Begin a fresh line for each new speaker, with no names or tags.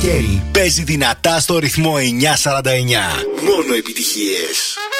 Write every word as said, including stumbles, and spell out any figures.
Κέρι παίζει δυνατά στο ρυθμό εννιακόσια σαράντα εννιά. Μόνο επιτυχίες.